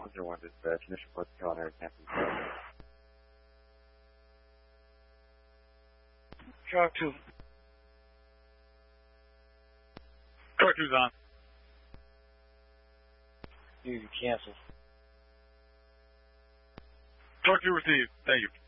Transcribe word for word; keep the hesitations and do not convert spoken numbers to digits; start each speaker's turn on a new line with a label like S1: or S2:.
S1: one zero one dispatch, initial request culinary campus.
S2: Drive two.
S3: Drive two's on.
S2: You can cancel.
S3: Drive two received. Thank you.